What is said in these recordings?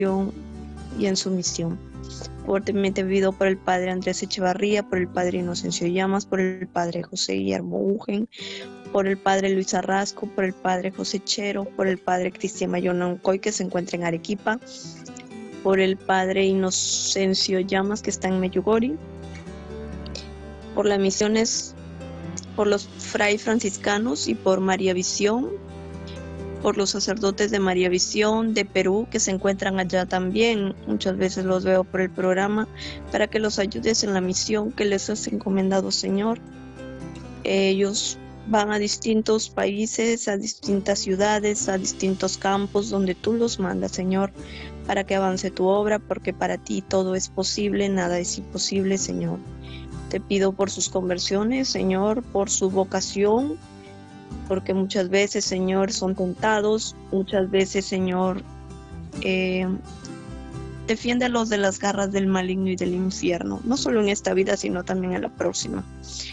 y en sumisión. Fuertemente vivido por el Padre Andrés Echevarría, por el Padre Inocencio Llamas, por el Padre José Guillermo Ugen, por el Padre Luis Arrasco, por el Padre José Chero, por el Padre Cristian Mayonancoy, que se encuentra en Arequipa, por el Padre Inocencio Llamas, que está en Meyugori, por las misiones, por los fray franciscanos y por María Visión, por los sacerdotes de María Visión de Perú, que se encuentran allá también. Muchas veces los veo por el programa, para que los ayudes en la misión que les has encomendado, Señor. Ellos van a distintos países, a distintas ciudades, a distintos campos donde tú los mandas, Señor, para que avance tu obra, porque para ti todo es posible, nada es imposible, Señor. Te pido por sus conversiones, Señor, por su vocación, porque muchas veces, Señor, son tentados, muchas veces, Señor, defiéndelos de las garras del maligno y del infierno, no solo en esta vida, sino también en la próxima.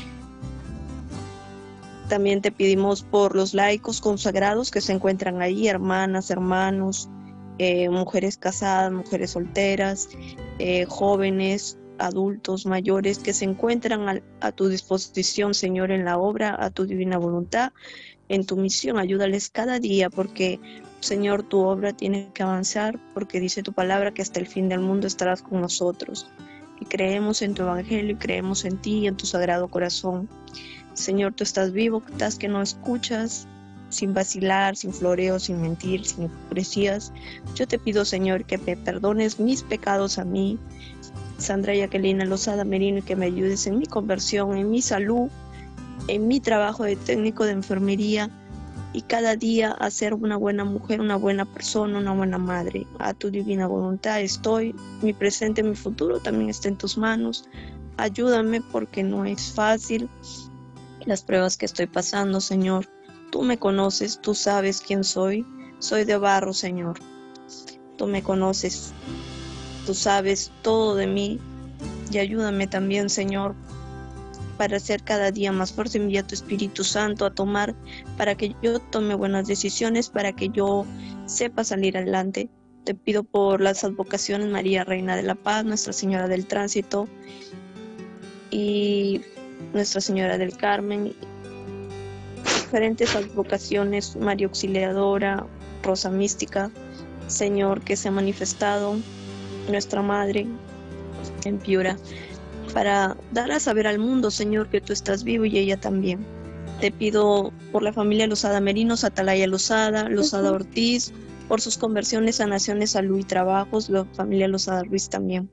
También te pedimos por los laicos consagrados que se encuentran ahí, hermanas, hermanos, mujeres casadas, mujeres solteras, jóvenes, adultos, mayores, que se encuentran a tu disposición, Señor, en la obra, a tu divina voluntad, en tu misión. Ayúdales cada día, porque, Señor, tu obra tiene que avanzar, porque dice tu palabra que hasta el fin del mundo estarás con nosotros. Y creemos en tu evangelio, y creemos en ti y en tu sagrado corazón. Señor, tú estás vivo, estás que no escuchas, sin vacilar, sin floreo, sin mentir, sin hipocresías. Yo te pido, Señor, que me perdones mis pecados a mí, Sandra Jacquelina Lozada Merino, y que me ayudes en mi conversión, en mi salud, en mi trabajo de técnico de enfermería, y cada día a ser una buena mujer, una buena persona, una buena madre. A tu divina voluntad estoy, mi presente, mi futuro también está en tus manos. Ayúdame, porque no es fácil las pruebas que estoy pasando, Señor. Tú me conoces, tú sabes quién soy de barro, Señor. Tú me conoces, tú sabes todo de mí, y ayúdame también, Señor, para ser cada día más fuerte. Envía tu Espíritu Santo a tomar, para que yo tome buenas decisiones, para que yo sepa salir adelante. Te pido por las advocaciones María Reina de la Paz, Nuestra Señora del Tránsito y Nuestra Señora del Carmen, diferentes advocaciones, María Auxiliadora, Rosa Mística, Señor, que se ha manifestado, nuestra Madre en Piura, para dar a saber al mundo, Señor, que tú estás vivo y ella también. Te pido por la familia Lozada Merinos, Atalaya Lozada, Lozada Ortiz, por sus conversiones, sanaciones, salud y trabajos, la familia Lozada Ruiz también.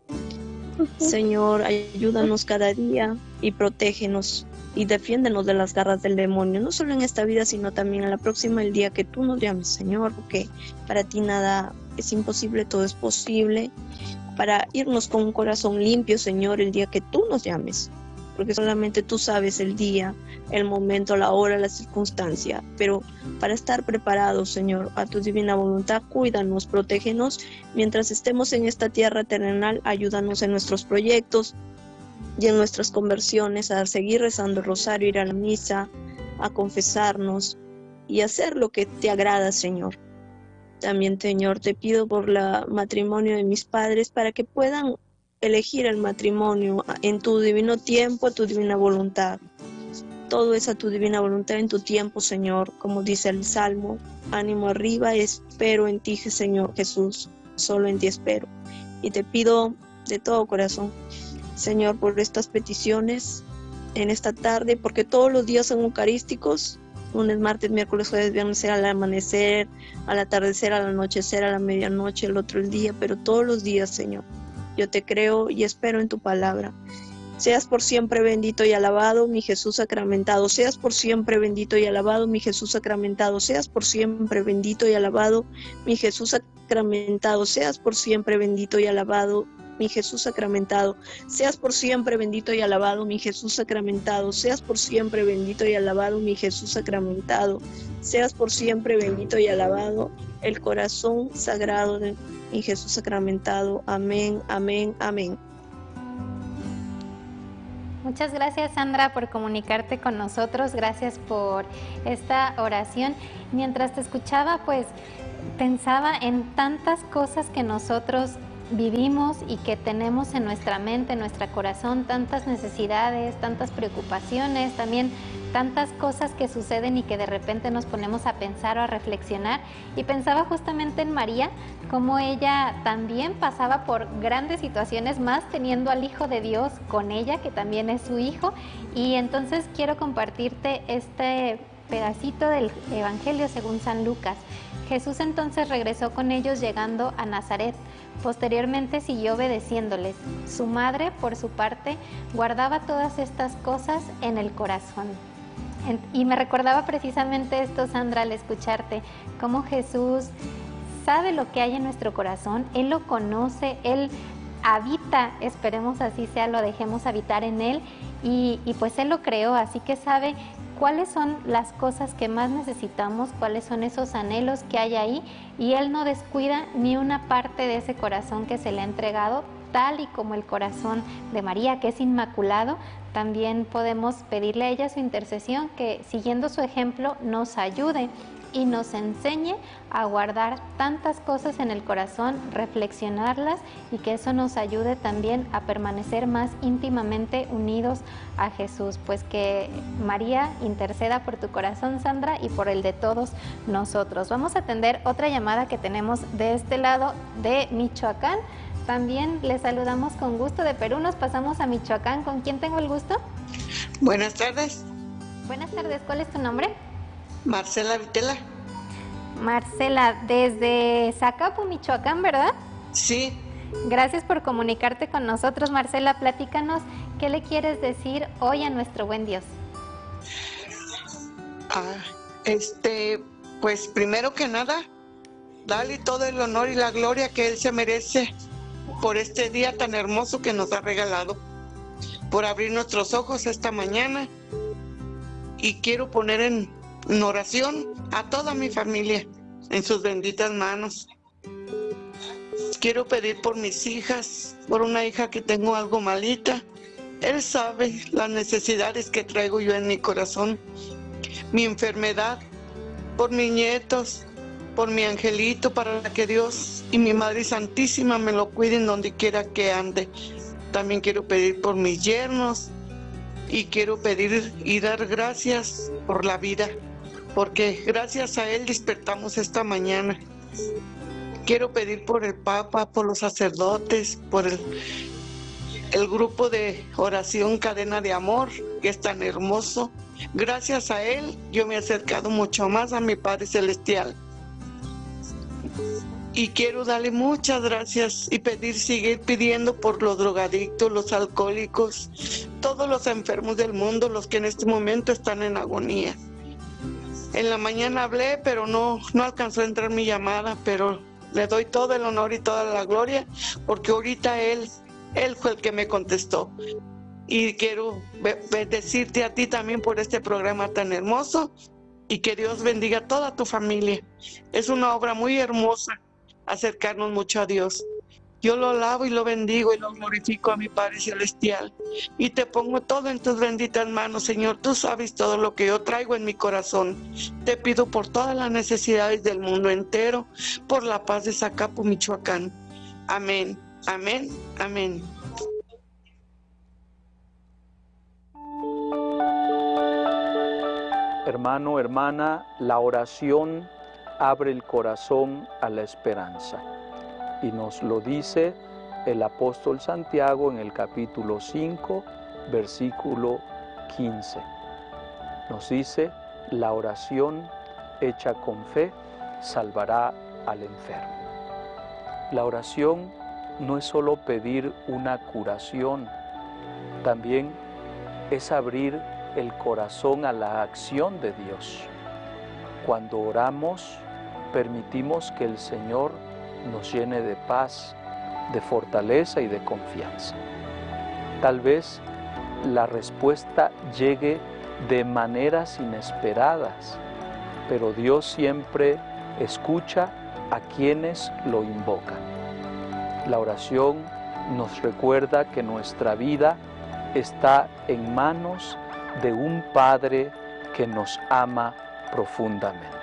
Señor, ayúdanos cada día y protégenos y defiéndenos de las garras del demonio, no solo en esta vida, sino también en la próxima, el día que tú nos llames, Señor, porque para ti nada es imposible, todo es posible, para irnos con un corazón limpio, Señor, el día que tú nos llames, porque solamente tú sabes el día, el momento, la hora, la circunstancia, pero para estar preparados, Señor, a tu divina voluntad, cuídanos, protégenos, mientras estemos en esta tierra terrenal, ayúdanos en nuestros proyectos y en nuestras conversiones, a seguir rezando el rosario, ir a la misa, a confesarnos y hacer lo que te agrada, Señor. También, Señor, te pido por el matrimonio de mis padres, para que puedan elegir el matrimonio en tu divino tiempo, a tu divina voluntad. Todo es a tu divina voluntad en tu tiempo, Señor, como dice el Salmo. Ánimo arriba, espero en ti, Señor Jesús, solo en ti espero. Y te pido de todo corazón, Señor, por estas peticiones en esta tarde, porque todos los días son eucarísticos, lunes, martes, miércoles, jueves, viernes, al amanecer, al atardecer, al anochecer, a la medianoche, el otro el día, pero todos los días, Señor. Yo te creo y espero en tu palabra. Seas por siempre bendito y alabado, mi Jesús sacramentado. Seas por siempre bendito y alabado, mi Jesús sacramentado. Seas por siempre bendito y alabado, mi Jesús sacramentado. Seas por siempre bendito y alabado, mi Jesús sacramentado. Seas por siempre bendito y alabado, mi Jesús sacramentado. Seas por siempre bendito y alabado, mi Jesús sacramentado. Seas por siempre bendito y alabado, el corazón sagrado de mi Jesús sacramentado. Amén, amén, amén. Muchas gracias, Sandra, por comunicarte con nosotros. Gracias por esta oración. Mientras te escuchaba, pues pensaba en tantas cosas que nosotros vivimos y que tenemos en nuestra mente, en nuestro corazón, tantas necesidades, tantas preocupaciones, también tantas cosas que suceden y que de repente nos ponemos a pensar o a reflexionar. Y pensaba justamente en María, cómo ella también pasaba por grandes situaciones, más teniendo al Hijo de Dios con ella, que también es su Hijo. Y entonces quiero compartirte este pedacito del Evangelio según San Lucas. Jesús entonces regresó con ellos llegando a Nazaret. Posteriormente siguió obedeciéndoles. Su madre, por su parte, guardaba todas estas cosas en el corazón. Y me recordaba precisamente esto, Sandra, al escucharte, cómo Jesús sabe lo que hay en nuestro corazón, Él lo conoce, Él habita, esperemos así sea, lo dejemos habitar en Él, y pues Él lo creó, así que sabe cuáles son las cosas que más necesitamos, cuáles son esos anhelos que hay ahí, y Él no descuida ni una parte de ese corazón que se le ha entregado, tal y como el corazón de María, que es inmaculado. También podemos pedirle a ella su intercesión, que siguiendo su ejemplo nos ayude y nos enseñe a guardar tantas cosas en el corazón, reflexionarlas, y que eso nos ayude también a permanecer más íntimamente unidos a Jesús. Pues que María interceda por tu corazón, Sandra, y por el de todos nosotros. Vamos a atender otra llamada que tenemos de este lado de Michoacán. También les saludamos con gusto de Perú. Nos pasamos a Michoacán. ¿Con quién tengo el gusto? Buenas tardes. Buenas tardes. ¿Cuál es tu nombre? Marcela Vitela. Marcela, desde Zacapu, Michoacán, ¿verdad? Sí. Gracias por comunicarte con nosotros, Marcela. Platícanos, ¿qué le quieres decir hoy a nuestro buen Dios? Pues primero que nada, dale todo el honor y la gloria que Él se merece por este día tan hermoso que nos ha regalado, por abrir nuestros ojos esta mañana. Y quiero poner en oración a toda mi familia en sus benditas manos. Quiero pedir por mis hijas, por una hija que tengo algo malita. Él sabe las necesidades que traigo yo en mi corazón, mi enfermedad, por mis nietos, por mi angelito, para que Dios y mi Madre Santísima me lo cuiden donde quiera que ande. También quiero pedir por mis yernos y quiero pedir y dar gracias por la vida, porque gracias a Él despertamos esta mañana. Quiero pedir por el Papa, por los sacerdotes, por el grupo de oración Cadena de Amor, que es tan hermoso. Gracias a Él yo me he acercado mucho más a mi Padre Celestial. Y quiero darle muchas gracias y seguir pidiendo por los drogadictos, los alcohólicos, todos los enfermos del mundo, los que en este momento están en agonía. En la mañana hablé, pero no alcanzó a entrar mi llamada, pero le doy todo el honor y toda la gloria, porque ahorita Él fue el que me contestó. Y quiero bendecirte a ti también por este programa tan hermoso, y que Dios bendiga a toda tu familia. Es una obra muy hermosa, acercarnos mucho a Dios. Yo lo alabo y lo bendigo y lo glorifico a mi Padre Celestial. Y te pongo todo en tus benditas manos, Señor. Tú sabes todo lo que yo traigo en mi corazón. Te pido por todas las necesidades del mundo entero, por la paz de Zacapu, Michoacán. Amén, amén, amén. Hermano, hermana, la oración abre el corazón a la esperanza. Y nos lo dice el apóstol Santiago en el capítulo 5, versículo 15. Nos dice, la oración hecha con fe salvará al enfermo. La oración no es solo pedir una curación, también es abrir el corazón a la acción de Dios. Cuando oramos, permitimos que el Señor nos llene de paz, de fortaleza y de confianza. Tal vez la respuesta llegue de maneras inesperadas, pero Dios siempre escucha a quienes lo invocan. La oración nos recuerda que nuestra vida está en manos de un Padre que nos ama profundamente.